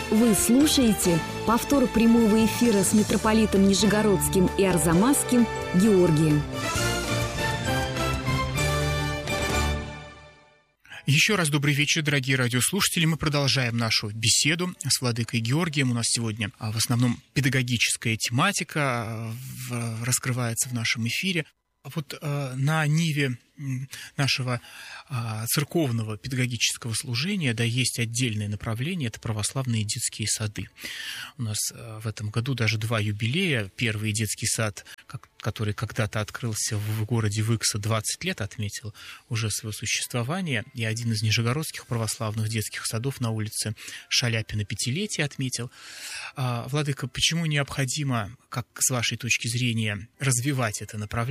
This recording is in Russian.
Вы слушаете повтор прямого эфира с митрополитом Нижегородским и Арзамасским Георгием. Еще раз добрый вечер, дорогие радиослушатели. Мы продолжаем нашу беседу с владыкой Георгием. У нас сегодня в основном педагогическая тематика раскрывается в нашем эфире. Вот на ниве нашего церковного педагогического служения, да, есть отдельное направление, это православные детские сады. У нас в этом году даже 2 юбилея. Первый детский сад, который когда-то открылся в городе Выкса, 20 лет отметил уже свое существование, и один из нижегородских православных детских садов на улице Шаляпина 5-летие отметил. Владыка, почему необходимо, как с вашей точки зрения, развивать это направление?